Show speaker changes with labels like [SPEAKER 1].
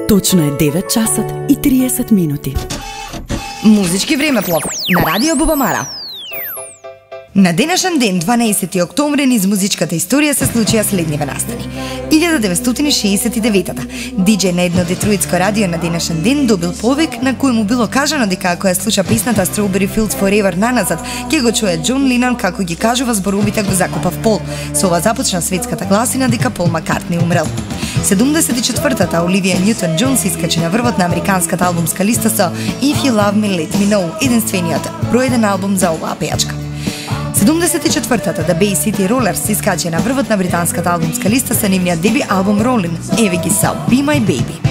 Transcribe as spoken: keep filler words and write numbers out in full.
[SPEAKER 1] Точно е девет часот и триесет минути.
[SPEAKER 2] Музички времеплов на Радио Бубамара. На денешен ден, дванаесети октомври, низ музичката историја се случија следниве настани. илјада деветстотини шеесет и девета диџеј на едно детроитско радио на денешен ден добил повик на кој му било кажано дека ако ја слуша песната Strawberry Fields Forever наназад, ќе го чуе Џон Ленон како ги кажува зборовите го закопав Пол. Со ова започна светската гласина дека Пол Маккартни умрел. седумдесет и четвртата Оливија Нјутон Џон се искачи на врвот на американската албумска листа со If You Love Me Let Me Know, единствениот број еден албум за оваа пејачка. седумдесет и четвртата The Bay City Rollers се искачи на врвот на британската албумска листа со нивниот деби албум Rollin', еве ги са Be My Baby.